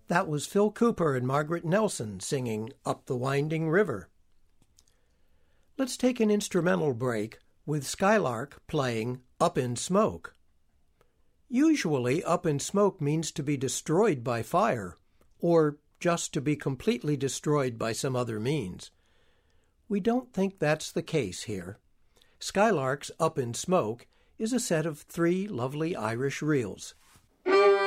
That was Phil Cooper and Margaret Nelson singing Up the Winding River. Let's take an instrumental break with Skylark playing Up in Smoke. Usually, up in smoke means to be destroyed by fire, or just to be completely destroyed by some other means. We don't think that's the case here. Skylark's Up in Smoke is a set of 3 lovely Irish reels.